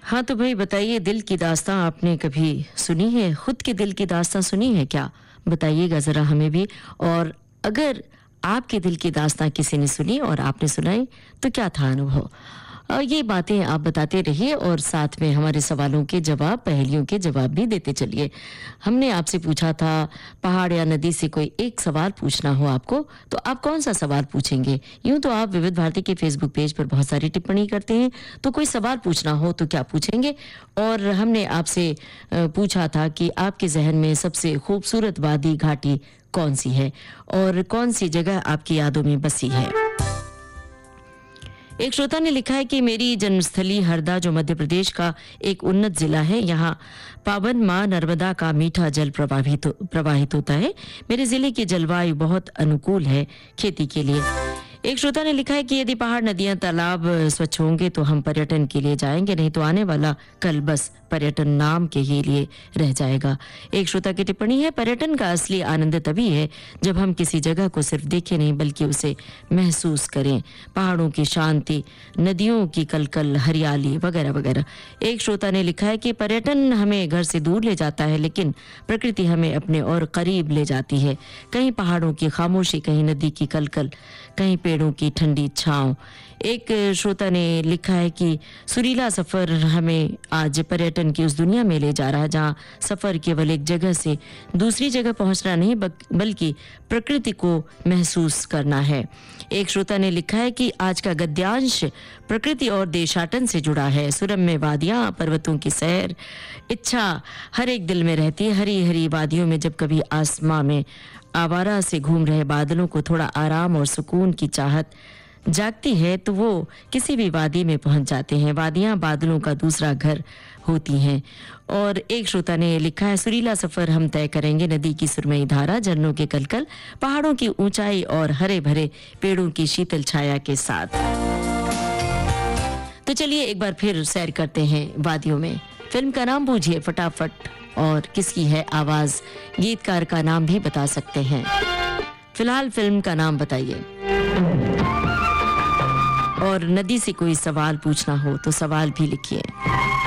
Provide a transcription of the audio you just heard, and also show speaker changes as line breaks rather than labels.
हाँ तो भाई बताइए, दिल की दास्तां आपने कभी सुनी है? खुद के दिल की दास्तां सुनी है क्या? बताइएगा ज़रा हमें भी। और अगर आपके दिल की दास्तां किसी ने सुनी और आपने सुनाई तो क्या था अनुभव? ये बातें आप बताते रहिए और साथ में हमारे सवालों के जवाब, पहेलियों के जवाब भी देते चलिए। हमने आपसे पूछा था पहाड़ या नदी से कोई एक सवाल पूछना हो आपको, तो आप कौन सा सवाल पूछेंगे? यूं तो आप विविध भारती के फेसबुक पेज पर बहुत सारी टिप्पणी करते हैं, तो कोई सवाल पूछना हो तो क्या पूछेंगे? और हमने आपसे पूछा था कि आपके जहन में सबसे खूबसूरत वादी घाटी कौन सी है और कौन सी जगह आपकी यादों में बसी है। एक श्रोता ने लिखा है कि मेरी जन्मस्थली हरदा, जो मध्य प्रदेश का एक उन्नत जिला है, यहाँ पावन मां नर्मदा का मीठा जल प्रवाहित होता है। मेरे जिले की जलवायु बहुत अनुकूल है खेती के लिए। एक श्रोता ने लिखा है कि यदि पहाड़, नदियां, तालाब स्वच्छ होंगे तो हम पर्यटन के लिए जाएंगे, नहीं तो आने वाला कल बस पर्यटन नाम के ही लिए रह जाएगा। एक श्रोता की टिप्पणी है, पर्यटन का असली आनंद तभी है जब हम किसी जगह को सिर्फ देखें नहीं बल्कि उसे महसूस करें। पहाड़ों की शांति, नदियों की कलकल, हरियाली वगैरह वगैरह। एक श्रोता ने लिखा है कि पर्यटन हमें घर से दूर ले जाता है लेकिन प्रकृति हमें अपने और करीब ले जाती है। कहीं पहाड़ों की खामोशी, कहीं नदी की कलकल, कहीं पेड़ों की ठंडी छांव। एक श्रोता ने लिखा है कि सुरीला सफर हमें आज पर्यटन की उस दुनिया में ले जा रहा है जहां सफर केवल एक जगह से दूसरी जगह पहुंचना नहीं बल्कि प्रकृति को महसूस करना है। एक श्रोता ने लिखा है कि आज का गद्यांश प्रकृति और देशाटन से जुड़ा है। सुरम्य वादियां, पर्वतों की सैर, इच्छा हर एक दिल में रहती है। हरी हरी वादियों में जब कभी आसमां में आवारा से घूम रहे बादलों को थोड़ा आराम और सुकून की चाहत जागती है तो वो किसी भी वादी में पहुंच जाते हैं। वादियां बादलों का दूसरा घर होती हैं। और एक श्रोता ने लिखा है, सुरीला सफर हम तय करेंगे नदी की सुरमई धारा, झरनों के कलकल, पहाड़ों की ऊंचाई और हरे भरे पेड़ों की शीतल छाया के साथ। तो चलिए एक बार फिर सैर करते हैं वादियों में। फिल्म का नाम बूझिए फटाफट और किसकी है आवाज, गीतकार का नाम भी बता सकते हैं। फिलहाल फिल्म का नाम बताइए। और नदी से कोई सवाल पूछना हो तो सवाल भी लिखिए।